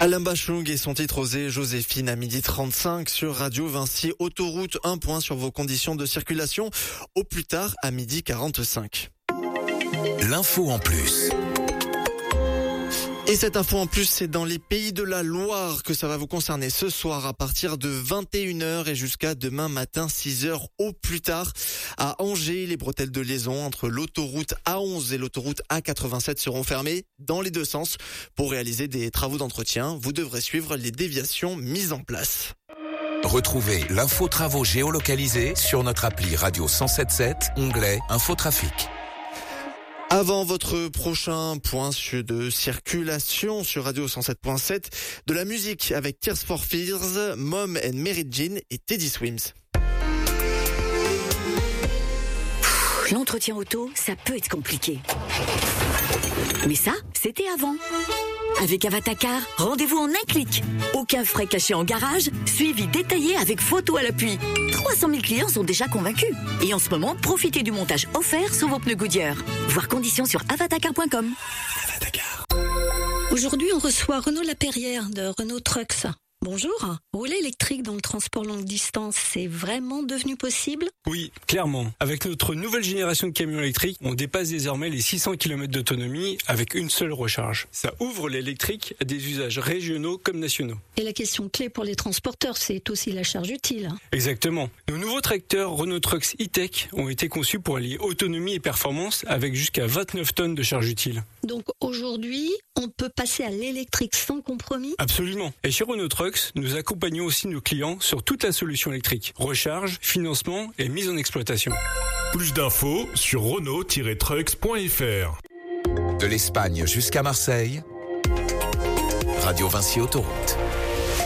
Alain Bachung et son titre Osé Joséphine à 12h35 sur Radio Vinci Autoroute. Un point sur vos conditions de circulation au plus tard à 12h45. L'info en plus. Et cette info en plus, c'est dans les Pays de la Loire que ça va vous concerner ce soir à partir de 21h et jusqu'à demain matin 6h au plus tard. À Angers, les bretelles de liaison entre l'autoroute A11 et l'autoroute A87 seront fermées dans les deux sens. Pour réaliser des travaux d'entretien, vous devrez suivre les déviations mises en place. Retrouvez l'info travaux géolocalisés sur notre appli Radio 107.7, onglet Infotrafic. Avant votre prochain point de circulation sur Radio 107.7, de la musique avec Tears for Fears, Mom and Mary Jean et Teddy Swims. L'entretien auto, ça peut être compliqué. Mais ça, c'était avant. Avec Avatacar, rendez-vous en un clic. Aucun frais cachés en garage, suivi détaillé avec photo à l'appui. 300 000 clients sont déjà convaincus. Et en ce moment, profitez du montage offert sur vos pneus Goodyear. Voir conditions sur avatacar.com. Avatacar. Aujourd'hui, on reçoit Renaud Lapérière de Renault Trucks. Bonjour. Rouler électrique dans le transport longue distance, c'est vraiment devenu possible ? Oui, clairement. Avec notre nouvelle génération de camions électriques, on dépasse désormais les 600 km d'autonomie avec une seule recharge. Ça ouvre l'électrique à des usages régionaux comme nationaux. Et la question clé pour les transporteurs, c'est aussi la charge utile. Exactement. Nos nouveaux tracteurs Renault Trucks E-Tech ont été conçus pour allier autonomie et performance avec jusqu'à 29 tonnes de charge utile. Donc aujourd'hui, on peut passer à l'électrique sans compromis ? Absolument. Et chez Renault Trucks, nous accompagnons aussi nos clients sur toute la solution électrique. Recharge, financement et mise en exploitation. Plus d'infos sur renault-trucks.fr. De l'Espagne jusqu'à Marseille, Radio Vinci Autoroute.